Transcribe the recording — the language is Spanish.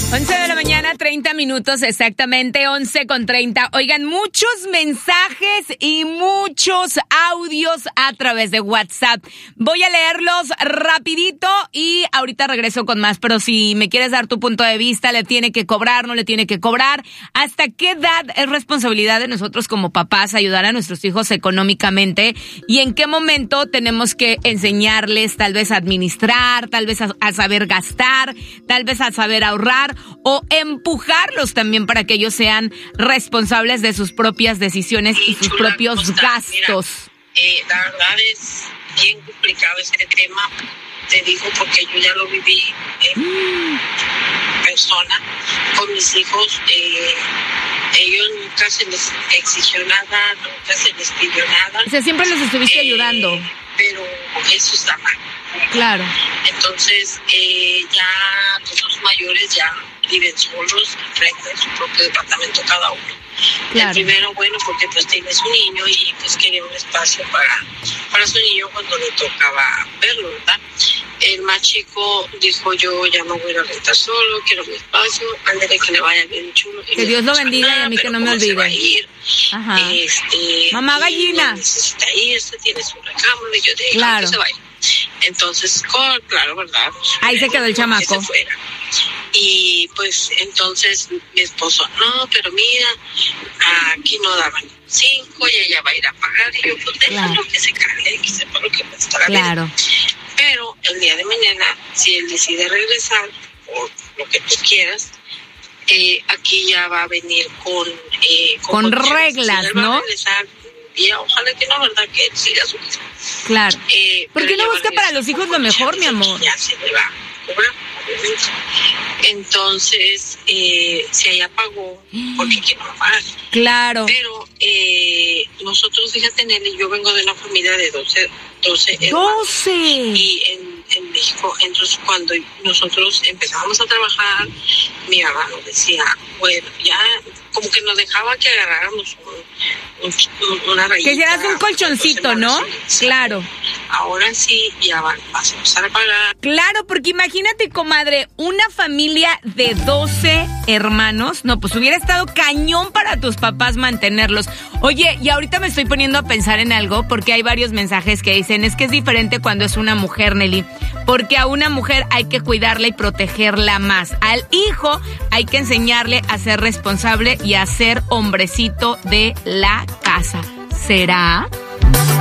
11 de la mañana, 30 minutos, exactamente 11:30. Oigan, muchos mensajes y muchos audios a través de WhatsApp. Voy a leerlos rapidito y ahorita regreso con más. Pero si me quieres dar tu punto de vista, ¿le tiene que cobrar, no le tiene que cobrar? ¿Hasta qué edad es responsabilidad de nosotros como papás ayudar a nuestros hijos económicamente? ¿Y en qué momento tenemos que enseñarles tal vez a administrar, tal vez a saber gastar, tal vez a saber ahorrar? O empujarlos también para que ellos sean responsables de sus propias decisiones y sus propios gastos. Mira, la verdad es bien complicado este tema, te digo, porque yo ya lo viví en persona con mis hijos. Ellos nunca se les exigió nada, nunca se les pidió nada. O sea, siempre los estuviste ayudando. Pero eso está mal. Claro. Entonces, ya los dos mayores ya viven solos, frente a su propio departamento cada uno. Claro. El primero, bueno, porque pues tiene su niño y pues quería un espacio para su niño cuando le tocaba verlo, ¿verdad? El más chico dijo, yo ya no voy a rentar solo, quiero mi espacio, ándale que le vaya bien chulo. Que Dios lo bendiga y a mí que no me olvide. Se va a ir. Ajá. Mamá gallina. Necesita irse, tiene su recámara y yo dije, claro, que se vaya. Entonces, claro, ¿verdad? Ahí se quedó el chamaco. Que se fuera. Y pues entonces mi esposo, no, pero mira, aquí no daban 5 y ella va a ir a pagar. Y yo, pues déjalo, claro, que se cargue, que sepa lo que me está la vida. Claro. Pero el día de mañana, si él decide regresar, por lo que tú quieras, aquí ya va a venir con reglas, si él ¿no? Va a regresar, y ojalá que no, ¿verdad? Que él siga su vida. Claro. Porque uno busca para los hijos lo mejor, mi amor. Ya se le va a cobrar, obviamente. Entonces, si ella pagó, porque quién no va a pagar. Claro. Pero nosotros, fíjate, Nelly, yo vengo de una familia de 12 hermanos. Y en México, entonces cuando nosotros empezábamos a trabajar, mi mamá nos decía, bueno, ya como que nos dejaba que agarráramos una rayita. Que hicieras un colchoncito, ¿no? Sí. Claro. Ahora sí, ya vas a empezar a pagar. Claro, porque imagínate, comadre, una familia de 12 hermanos, no, pues hubiera estado cañón para tus papás mantenerlos. Oye, y ahorita me estoy poniendo a pensar en algo, porque hay varios mensajes que dicen, es que es diferente cuando es una mujer, Nelly, porque a una mujer hay que cuidarla y protegerla más. Al hijo hay que enseñarle a ser responsable y a ser hombrecito de la casa. ¿Será?